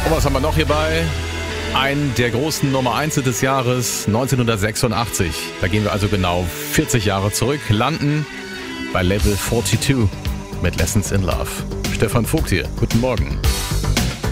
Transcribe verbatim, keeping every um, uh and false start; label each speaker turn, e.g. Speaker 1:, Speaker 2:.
Speaker 1: Und was haben wir noch hierbei? Ein der großen Nummer eins des Jahres neunzehnhundertsechsundachtzig. Da gehen wir also genau vierzig Jahre zurück, landen bei Level zweiundvierzig mit Lessons in Love. Stefan Vogt hier, guten Morgen.